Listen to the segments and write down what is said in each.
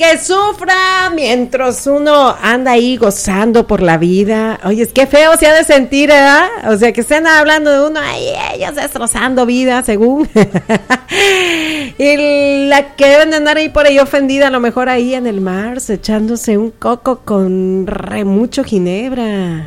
que sufra mientras uno anda ahí gozando por la vida. Oye, es que feo se ha de sentir, ¿verdad? O sea, que estén hablando de uno, ay, ellos destrozando vida, según. Y la que deben de andar ahí por ahí ofendida, a lo mejor ahí en el mar, echándose un coco con mucho ginebra.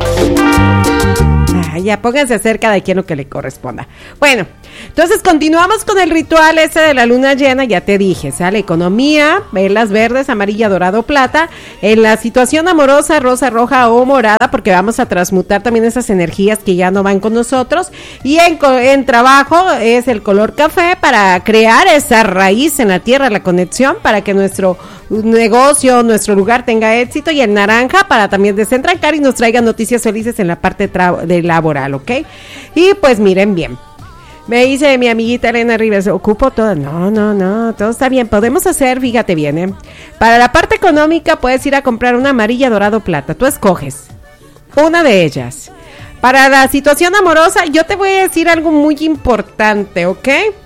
Ya pónganse cerca de quien lo que le corresponda. Bueno, entonces continuamos con el ritual ese de la luna llena. Ya te dije, sale economía, velas verdes, amarilla, dorado, plata. En la situación amorosa, rosa, roja o morada, porque vamos a transmutar también esas energías que ya no van con nosotros. Y en trabajo es el color café, para crear esa raíz en la tierra, la conexión, para que nuestro negocio, nuestro lugar tenga éxito. Y el naranja para también desentrancar y nos traiga noticias felices en la parte de laboral, ¿ok? Y pues miren bien, me dice mi amiguita Elena Rivas, ¿ocupo todo? No, todo está bien, podemos hacer, fíjate bien, para la parte económica puedes ir a comprar una amarilla, dorado, plata, tú escoges una de ellas. Para la situación amorosa, yo te voy a decir algo muy importante, ¿ok?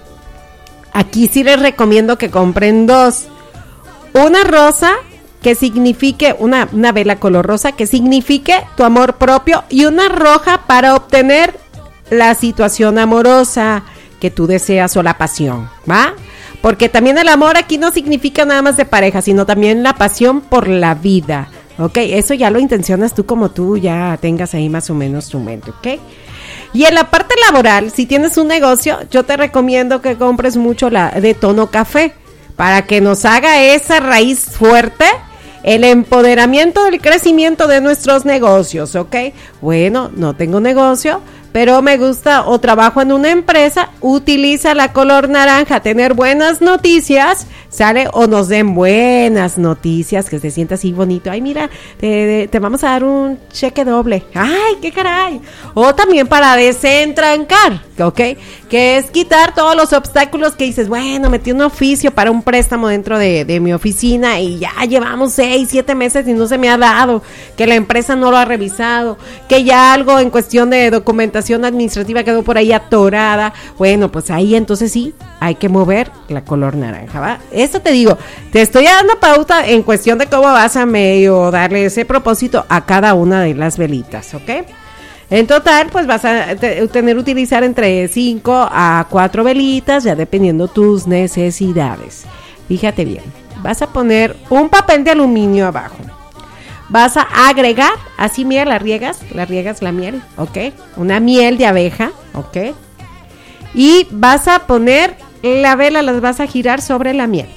Aquí sí les recomiendo que compren dos. Una rosa, que signifique, una vela color rosa, que signifique tu amor propio, y una roja para obtener la situación amorosa que tú deseas o la pasión, ¿va? Porque también el amor aquí no significa nada más de pareja, sino también la pasión por la vida, ¿ok? Eso ya lo intencionas tú, como tú ya tengas ahí más o menos tu mente, ¿ok? Y en la parte laboral, si tienes un negocio, yo te recomiendo que compres mucho la de tono café, para que nos haga esa raíz fuerte, el empoderamiento del crecimiento de nuestros negocios, ¿ok? Bueno, no tengo negocio, pero me gusta o trabajo en una empresa, utiliza la color naranja, tener buenas noticias, ¿sale? O nos den buenas noticias, que se sienta así bonito. Ay, mira, te vamos a dar un cheque doble. Ay, qué caray. O también para desentrancar, ¿ok? Que es quitar todos los obstáculos que dices, bueno, metí un oficio para un préstamo dentro de mi oficina y ya llevamos 6, 7 meses y no se me ha dado, que la empresa no lo ha revisado, que ya algo en cuestión de documentación administrativa quedó por ahí atorada. Bueno, pues ahí entonces sí hay que mover la color naranja, ¿va? Eso te digo, te estoy dando pauta en cuestión de cómo vas a medio darle ese propósito a cada una de las velitas, ¿ok? En total, pues vas a utilizar entre 5 a 4 velitas, ya dependiendo tus necesidades. Fíjate bien, vas a poner un papel de aluminio abajo. Vas a agregar, así miel, la riegas la miel, ¿ok? Una miel de abeja, ¿ok? Y vas a poner la vela, las vas a girar sobre la miel.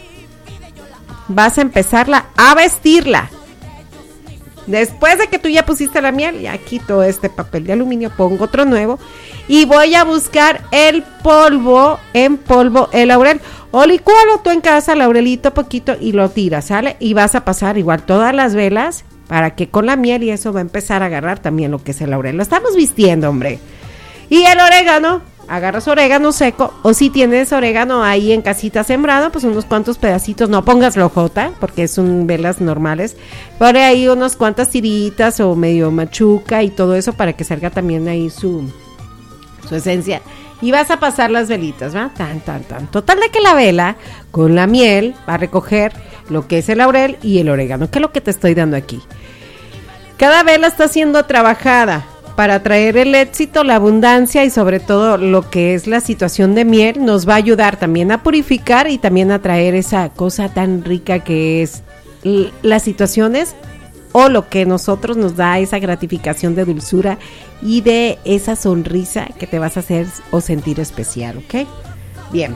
Vas a empezarla a vestirla. Después de que tú ya pusiste la miel, ya quito este papel de aluminio, pongo otro nuevo y voy a buscar el polvo, en polvo, el laurel. O licualo tú en casa, laurelito poquito, y lo tiras, ¿sale? Y vas a pasar igual todas las velas para que con la miel y eso va a empezar a agarrar también lo que es el laurel. Lo estamos vistiendo, hombre. Y el orégano, agarras orégano seco, o si tienes orégano ahí en casita sembrado, pues unos cuantos pedacitos, no pongas la hojota, porque son velas normales, pon ahí unas cuantas tiritas o medio machuca y todo eso para que salga también ahí su esencia. Y vas a pasar las velitas, ¿va? Tan. Total de que la vela con la miel va a recoger lo que es el laurel y el orégano, que es lo que te estoy dando aquí. Cada vela está siendo trabajada para traer el éxito, la abundancia y sobre todo lo que es la situación de miel. Nos va a ayudar también a purificar y también a traer esa cosa tan rica que es las situaciones o lo que nosotros nos da esa gratificación de dulzura y de esa sonrisa que te vas a hacer o sentir especial, ¿ok? Bien.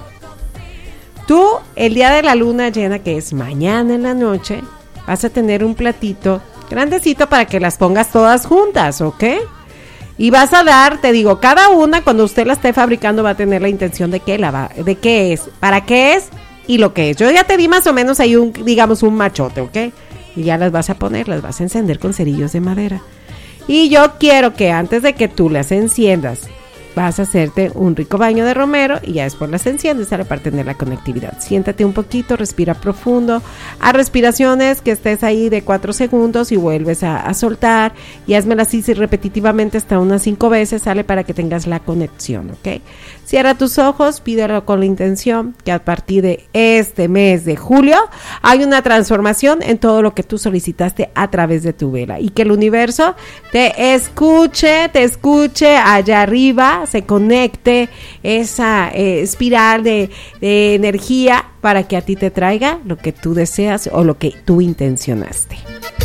Tú, el día de la luna llena, que es mañana en la noche, vas a tener un platito grandecito para que las pongas todas juntas, ¿ok? Y vas a dar, te digo, cada una cuando usted la esté fabricando va a tener la intención de qué es, para qué es y lo que es. Yo ya te di más o menos ahí un machote, ¿ok? Y ya las vas a poner, las vas a encender con cerillos de madera. Y yo quiero que antes de que tú las enciendas vas a hacerte un rico baño de romero y ya después las enciendes, ¿sale? Para tener la conectividad. Siéntate un poquito, respira profundo, haz respiraciones que estés ahí de 4 segundos y vuelves a soltar y házmelas así repetitivamente hasta unas 5 veces, ¿sale? Para que tengas la conexión, ¿ok? Cierra tus ojos, pídelo con la intención que a partir de este mes de julio hay una transformación en todo lo que tú solicitaste a través de tu vela y que el universo te escuche allá arriba, se conecte esa espiral de energía para que a ti te traiga lo que tú deseas o lo que tú intencionaste.